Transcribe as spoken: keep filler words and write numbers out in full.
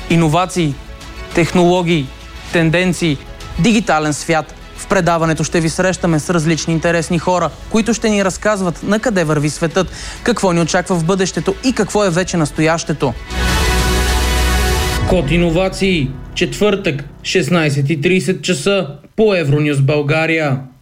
Иновации, технологии, тенденции, дигитален свят. В предаването ще ви срещаме с различни интересни хора, които ще ни разказват на къде върви светът, какво ни очаква в бъдещето и какво е вече настоящето. Код иновации. Четвъртък, шестнайсет и трийсет часа по Евронюс България.